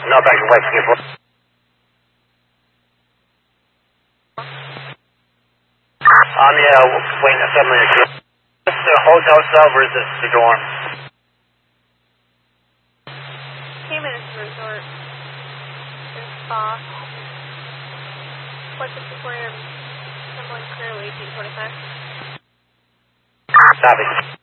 No, back to West Skip. Yeah, waiting at 7 minutes. Is this the hotel sub or is this the dorm? Came in as a resort. There's spa. What's the Aquarium? Someone clearly 1825. Copy.